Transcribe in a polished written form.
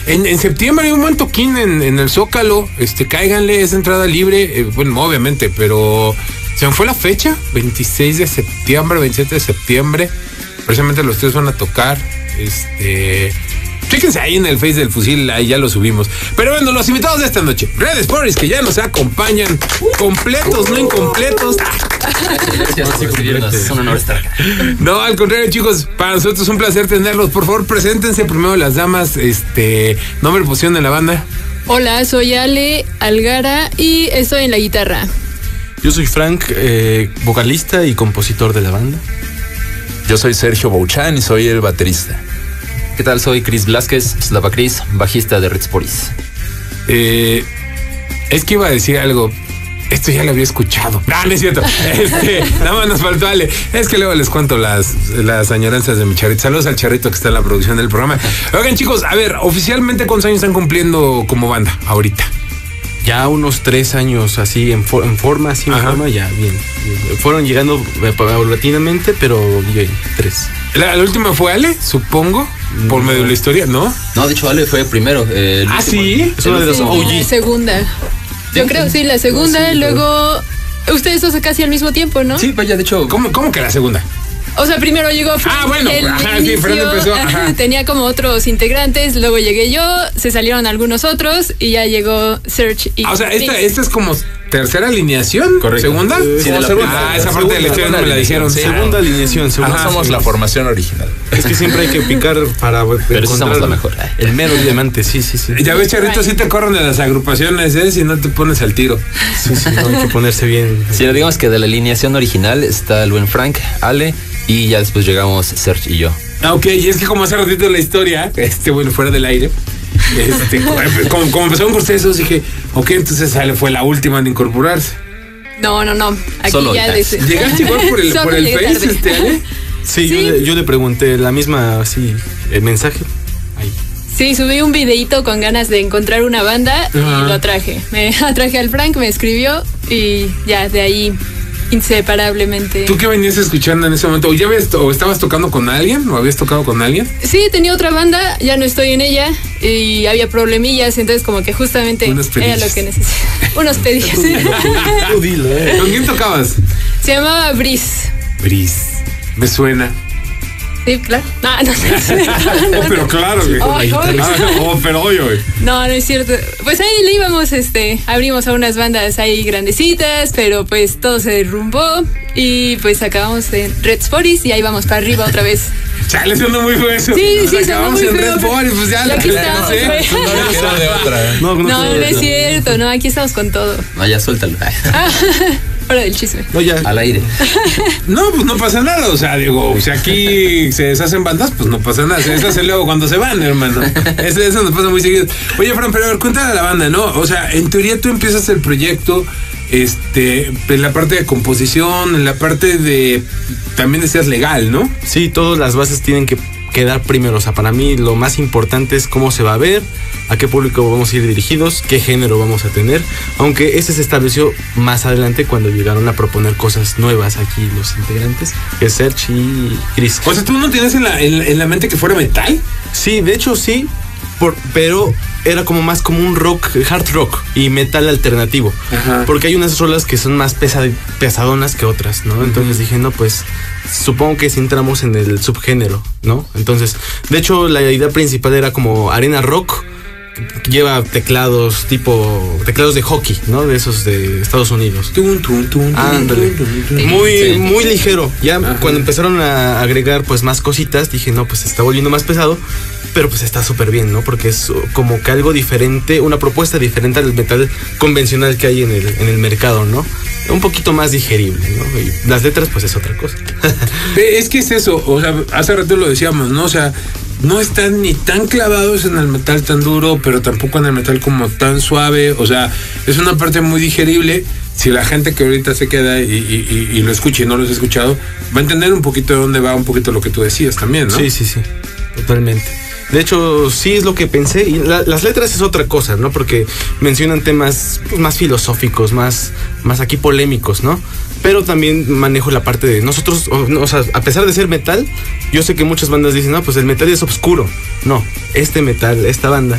En septiembre hay un buen toquín en el Zócalo. Cáiganle, es entrada libre. Bueno, obviamente, pero se me fue la fecha. 26 de septiembre, 27 de septiembre. Precisamente los tres van a tocar. Fíjense ahí en el Face del Fusil, ahí ya lo subimos. Pero bueno, los invitados de esta noche, Red Sports, que ya nos acompañan, completos, no incompletos. Gracias por recibirnos, es un honor estar acá. No, al contrario, chicos, para nosotros es un placer tenerlos. Por favor, preséntense primero las damas, nombre y posición de la banda. Hola, soy Ale Algara y estoy en la guitarra. Yo soy Frank, vocalista y compositor de la banda. Yo soy Sergio Bouchan y soy el baterista. ¿Qué tal? Soy Chris Blasquez, Slava Chris, bajista de Red Sporis. Es que iba a decir algo. Esto ya lo había escuchado. No es cierto. Nada más nos faltó Ale. Es que luego les cuento las añoranzas de mi charrito. Saludos al charrito que está en la producción del programa. Oigan, chicos, a ver, oficialmente, ¿cuántos años están cumpliendo como banda ahorita? Ya unos 3 años así, en forma, ya bien. Fueron llegando paulatinamente, pero bien, 3. La última fue Ale, supongo, por medio de la historia, ¿no? No, de hecho Ale fue primero. ¿Sí? Es uno de los OG. La segunda. Yo creo, sí, la segunda, luego... Ustedes dos casi al mismo tiempo, ¿no? Sí, vaya, de hecho... ¿Cómo que la segunda? O sea, primero llegó Frank, bueno, sí, Frank empezó, tenía como otros integrantes, luego llegué yo, se salieron algunos otros y ya llegó Serge y... O sea, esta es como tercera alineación. Correcto. ¿Segunda? Sí, de la segunda. Esa parte de la historia no me la dijeron. Segunda alineación. Somos la formación original. Es que siempre hay que picar para pero sí somos la mejor. El mero diamante, sí. Ya ves, Charrito, sí te corren de las agrupaciones, si no te pones al tiro. Sí, no, hay que ponerse bien. Sí, digamos que de la alineación original está el buen Frank, Ale, y ya después llegamos Serge y yo. Ok, y es que como hace ratito en la historia, bueno, fuera del aire, como empezaron con ustedes, dije, ok, entonces Ale fue la última en incorporarse. No. Aquí solo ya ¿Llegaste igual por el Face, Ale? Sí. Yo le pregunté la misma, el mensaje. Ahí. Sí, subí un videito con ganas de encontrar una banda y lo traje. Me atraje al Frank, me escribió y ya de ahí inseparablemente. ¿Tú qué venías escuchando en ese momento? ¿O estabas tocando con alguien? ¿O habías tocado con alguien? Sí, tenía otra banda, ya no estoy en ella y había problemillas, entonces como que justamente era lo que necesitaba. Unos pedillos. ¿Con quién tocabas? Se llamaba Brice. Me suena. Sí, claro. No sé. Pero claro que pero obvio. No es cierto. Pues ahí le íbamos, abrimos a unas bandas ahí grandecitas, pero pues todo se derrumbó y pues acabamos en Red Sporis y ahí vamos para arriba otra vez. Chale, suena muy feo eso. Sí, acabamos en Red Sporis, pues ya aquí estamos, no de otra. No es cierto, no, aquí estamos con todo. No, ya suéltalo. Hora del chisme. No, ya. Al aire. No, pues no pasa nada. O sea, si aquí se deshacen bandas, pues no pasa nada. Se deshacen luego cuando se van, hermano. Eso nos pasa muy seguido. Oye, Fran, pero a ver, cuéntale a la banda, ¿no? O sea, en teoría tú empiezas el proyecto, en la parte de composición, en la parte de... También decías legal, ¿no? Sí, todas las bases tienen que quedar primero. O sea, para mí lo más importante es cómo se va a ver, a qué público vamos a ir dirigidos, qué género vamos a tener, aunque ese se estableció más adelante cuando llegaron a proponer cosas nuevas aquí los integrantes, que es Serge y Chris. O sea, ¿tú no tienes en la mente que fuera metal? Sí, de hecho sí, pero era como más como un rock, hard rock y metal alternativo. Ajá. Porque hay unas rolas que son más pesadonas que otras, ¿no? Entonces dije, no, pues supongo que si entramos en el subgénero, ¿no? Entonces, de hecho la idea principal era como arena rock, lleva teclados de hockey, ¿no? De esos de Estados Unidos. Ándale. Muy ligero. Ya cuando empezaron a agregar pues más cositas, dije, no, pues se está volviendo más pesado, pero pues está súper bien, ¿no? Porque es como que algo diferente, una propuesta diferente al metal convencional que hay en el mercado, ¿no? Un poquito más digerible, ¿no? Y las letras pues es otra cosa. Es que es eso, o sea, hace rato lo decíamos, ¿no? O sea, no están ni tan clavados en el metal tan duro, pero tampoco en el metal como tan suave. O sea, es una parte muy digerible. Si la gente que ahorita se queda y lo escucha y no los ha escuchado, va a entender un poquito de dónde va un poquito lo que tú decías también, ¿no? Sí, totalmente. De hecho, sí es lo que pensé. Y las letras es otra cosa, ¿no? Porque mencionan temas pues, más filosóficos, más aquí polémicos, ¿no? Pero también manejo la parte de nosotros, o sea, a pesar de ser metal, yo sé que muchas bandas dicen, no, pues el metal es oscuro. No, este metal, esta banda